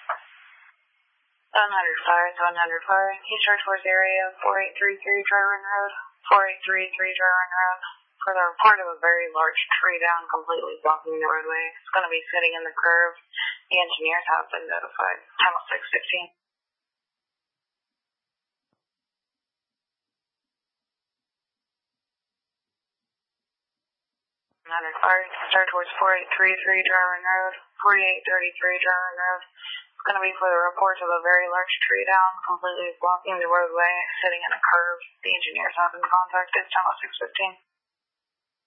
700 East Charge Force area, 4833 Dryden Road, 4833 Dryden Road. For the report of a very large tree down completely blocking the roadway. It's going to be sitting in the curve. The engineers have been notified. Time 6:15. 700 start towards 4833 Dryden Road, 4833 Dryden Road. It's going to be for the report of a very large tree down completely blocking the roadway, sitting in a curve. The engineers have been contacted. Time 6:15.